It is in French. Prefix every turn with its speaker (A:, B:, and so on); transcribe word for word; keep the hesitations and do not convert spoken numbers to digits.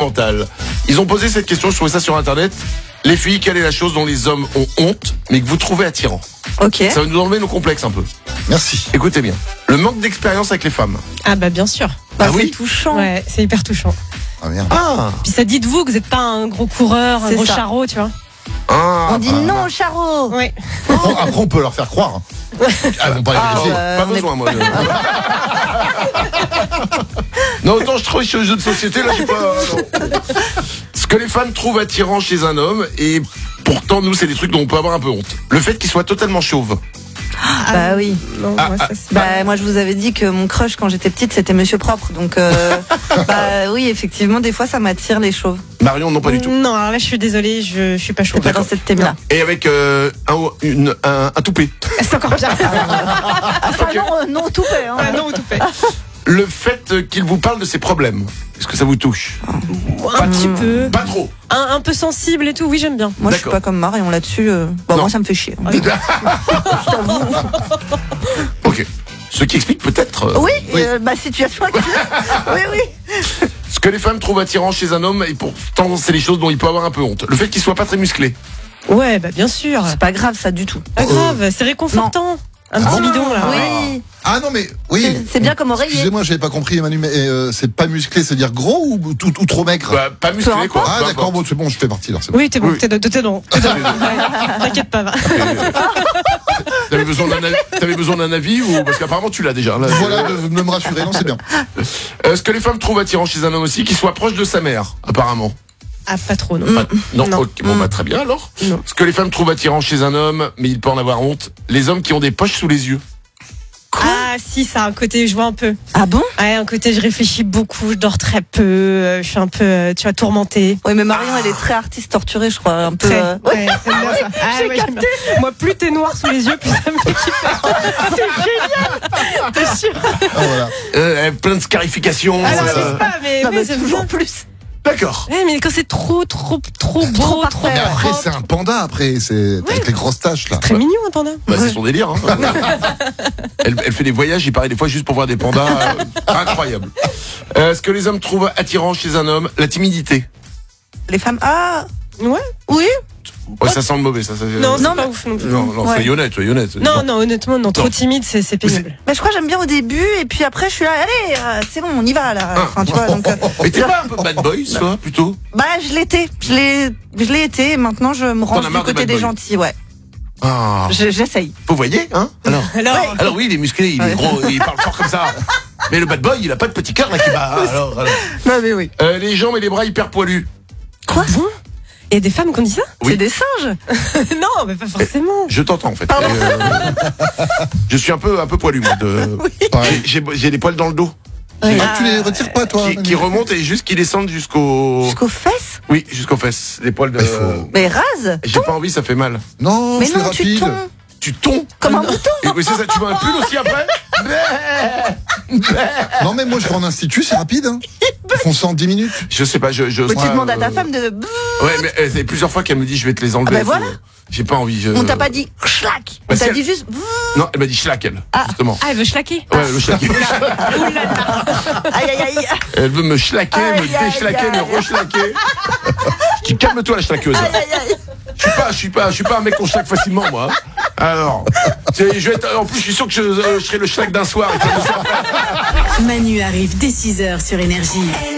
A: Chantal. Ils ont posé cette question, je trouvais ça sur internet. Les filles, quelle est la chose dont les hommes ont honte, mais que vous trouvez attirant?
B: Ok.
A: Ça va nous enlever nos complexes un peu.
C: Merci.
A: Écoutez bien. Le manque d'expérience avec les femmes.
D: Ah bah bien sûr.
B: Bah,
A: Ah
B: c'est
A: oui.
B: touchant.
D: Ouais, c'est hyper touchant.
C: Ah merde.
A: Ah,
D: Puis ça dit de vous que vous n'êtes pas un gros coureur, un
B: C'est
D: gros
B: ça.
D: charreau, tu vois.
A: ah
B: On dit non au charreau.
D: Ouais.
C: Après, après, on peut leur faire croire. Ah, ils vont pas les
B: Ah,
C: vérifier.
B: ouais.
A: Pas
B: on est-
A: besoin, moi. Non, autant je travaille sur les jeux de société, là, j'ai pas. non. Ce que les femmes trouvent attirant chez un homme, et pourtant, nous, c'est des trucs dont on peut avoir un peu honte. Le fait qu'il soit totalement chauve.
B: Bah oui.
D: Non,
A: Ah,
D: moi, ça,
A: ah,
D: c'est-
B: Bah moi je vous avais dit que mon crush quand j'étais petite c'était Monsieur Propre, donc euh, bah oui effectivement des fois ça m'attire les chauves.
A: Marion, non, pas du tout.
D: Non, alors là, je suis désolée, je, je suis pas chaude.
B: Pas dans cette thème là.
A: Et avec euh, un, une, un, un toupet.
D: C'est encore bien.
B: Ah ça, non, euh, non tout fait, hein.
D: Ah non, tout fait.
A: Le fait qu'il vous parle de ses problèmes, est-ce que ça vous touche?
D: Un petit peu.
A: Pas trop.
D: Un, un peu sensible et tout, oui, j'aime bien.
B: Moi je suis
A: D'accord.
B: pas comme Marion là-dessus. euh, Bah
A: Non.
B: moi ça me fait chier.
A: Ok. Ce qui explique peut-être euh,
B: Oui,
C: Oui.
B: euh, ma situation actuelle. Oui oui.
A: ce que les femmes trouvent attirant chez un homme, et pourtant c'est les choses dont il peut avoir un peu honte. Le fait qu'il soit pas très musclé.
D: Ouais, bah bien sûr.
B: C'est pas grave ça du tout.
D: Pas grave, c'est réconfortant. Un
C: Ah
D: petit
C: non.
D: bidon là.
B: Oui.
C: Ah non, mais oui.
B: C'est- c'est bien comme oreiller.
C: Excusez-moi, j'avais pas compris, Emmanuel, mais euh, c'est pas musclé, c'est-à-dire gros ou, tout, ou trop maigre?
A: Bah, pas musclé,
B: Peu
A: quoi.
C: Ah
A: Peu
C: d'accord,
A: importe.
C: bon, c'est bon, je fais partie alors, c'est bon.
D: Oui, t'es bon,
A: Oui.
D: t'es t'es dedans. T'es dedans. Ouais, t'inquiète pas, va.
A: T'avais besoin d'un a- t'avais besoin d'un avis ou parce qu'apparemment tu l'as déjà. Là,
C: Voilà, de, de me rassurer, non, c'est bien.
A: Euh, ce que les femmes trouvent attirant chez un homme aussi, qu'il soit proche de sa mère, apparemment.
D: Ah, pas trop, non.
A: Pas- non,
D: Non.
A: ok, bon bah très bien alors.
D: Non.
A: Ce que les femmes trouvent attirant chez un homme, mais il peut en avoir honte, les hommes qui ont des poches sous les yeux.
D: Ah, si, ça a un côté, je vois un peu.
B: Ah bon?
D: Ouais, un côté, je réfléchis beaucoup, je dors très peu, euh, je suis un peu, euh, tu vois, tourmentée.
B: Oui mais Marion elle est très artiste torturée je crois un peu.
D: Très.
B: euh,
D: Ouais, j'aime bien ça. Ah, ouais, j'aime bien. Moi, plus t'es noir sous les yeux, plus ça me fait kiffer. C'est génial. T'es sûr?
C: Ah voilà.
A: Euh, plein de scarifications.
D: Alors,
A: euh,
D: je sais pas, mais,
B: Non,
D: mais
B: mais
D: j'aime
B: toujours
D: bien.
B: plus.
A: D'accord.
D: Ouais, mais quand c'est trop, trop, trop beau,
B: Trop
D: trop,
B: parfait.
C: Mais après,
D: propre.
C: c'est un panda, après, c'est avec les grosses taches, là.
D: Très mignon, un panda.
A: Bah, c'est son délire. Hein. elle, elle fait des voyages, il paraît des fois juste pour voir des pandas. euh, incroyable. Euh, ce que les hommes trouvent attirant chez un homme, la timidité.
B: Les femmes ah
D: Ouais.
B: oui.
A: Ouais, ça sent le mauvais, ça. ça
D: Non, c'est
B: Non,
D: pas
B: mais-
D: ouf non plus.
A: non, non,
B: Ouais.
A: soyez honnête, soyez honnête.
D: Non, non, honnêtement, non, trop
A: Non.
D: timide, c'est c'est pénible.
B: Bah, je crois que j'aime bien au début et puis après je suis là allez euh, c'est bon on y va là. Enfin tu vois donc. euh,
A: Mais t'es pas un peu bad boy, toi, plutôt?
B: Bah je l'étais, je l'ai, je l'ai été. Et maintenant je me
A: T'en
B: range
A: as
B: du
A: marre des
B: côté
A: bad
B: des
A: boys.
B: gentils, ouais.
A: Ah.
B: Je- J'essaye.
A: Vous voyez, hein? Alors.
D: Alors,
A: Alors oui, il est musclé, il est
B: Ouais.
A: gros, il parle fort comme ça. Mais le bad boy, il a pas de petit cœur là qui bat. Alors, alors.
B: Non mais oui.
A: Euh, les jambes et les bras hyper poilus.
B: Quoi?
D: il y a des femmes qui ont dit ça?
A: Oui.
B: C'est des singes.
D: Non, mais pas forcément.
A: Je t'entends en fait. Euh, je suis un peu un peu poilu moi. De...
C: Pareil.
A: J'ai j'ai des poils dans le dos
C: Ah, tu les retires pas, toi?
A: qui, qui remontent et juste qui descendent jusqu'au.
B: Jusqu'aux fesses.
A: Oui, jusqu'aux fesses. Les poils de.
C: Il faut-
B: Mais rase.
A: J'ai pas envie, ça fait mal.
C: Non,
B: Mais
C: c'est
B: non tu
C: rapide.
B: tombes
A: Tu tombes.
B: comme un bouton.
A: Et oui, c'est ça. Tu veux un pull aussi après?
C: Non, mais moi, je vais en institut, c'est rapide, hein. Ils font ça en dix minutes.
A: Je sais pas. Je. je
B: Mais tu
A: moi,
B: demandes à ta
A: euh,
B: femme de.
A: Ouais, mais euh, c'est plusieurs fois qu'elle me dit je vais te les enlever.
B: Ah bah voilà.
A: J'ai pas envie. Je...
B: On t'a pas dit schlack.
A: Bah,
B: On t'a
A: si
B: dit
A: elle-
B: juste.
A: Non, elle m'a dit schlack elle. Justement.
D: Ah, elle veut schlaquer.
A: Ouais, le schlack.
B: Aïe aïe aïe.
A: Elle veut me schlaquer, me
B: Aïe, aïe,
A: déchlaquer,
B: aïe.
A: me rechlaquer. Je dis calme-toi la schlaqueuse.
B: Aïe aïe aïe.
A: Je suis pas, je suis pas, je suis pas un mec qu'on schlaque facilement moi. Alors, c'est- je vais être, en plus je suis sûr que je, euh, je serai le schlack d'un soir. Et ça me sert.
E: Manu arrive dès six heures sur Énergie.